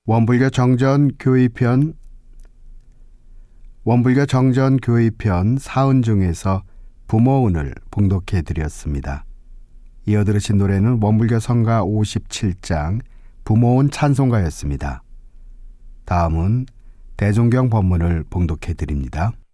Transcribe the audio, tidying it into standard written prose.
원불교 정전 교의편 사은 중에서 부모운을 봉독해 드렸습니다. 이어 들으신 노래는 원불교 성가 57장 부모운 찬송가였습니다. 다음은 대종경 법문을 봉독해 드립니다.